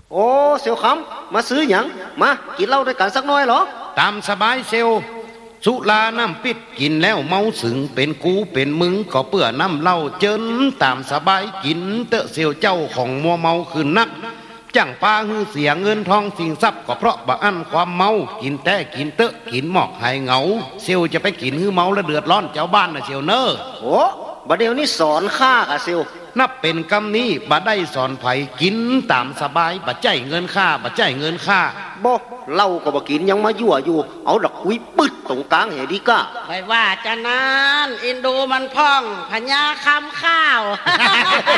โอ้เซียวคำมาซื้อหยังมากินเหล้าด้วยกันสักหน่อยเหรอตามสบายเซลสุลาน้ำปิดกินแล้วเมาสึงเป็นกูเป็นมึงก็เปื่อน้ำเหล้าเจินตามสบายกินเตอะเซียวเจ้าของมัวเมาคืนนักจังปาฮือเสียเงินทองสิ่งทรัพย์ก็เพราะบะอันความเมากินแต่กินเตอะกินหมอกหายเหงาเซียวจะไปกินฮือเมาแล้วเดือดร้อนเจ้าบ้านนะเซียวเนอโอ้บัดเดี๋ยวนี้สอนข้ากะเซียวนับเป็นกำนี้บ่ได้สอนไผกินตามสบายบ่ใจเงินค่าบ่ใจเงินค่าบ่เหล้าก็บ่กินยังมายั่วอยู่เอาดอกคุยปึ๊ดตรงกลางเฮดีก้าไม่ว่าจะนั้นอินโดมันพ่องพญาคำข้าว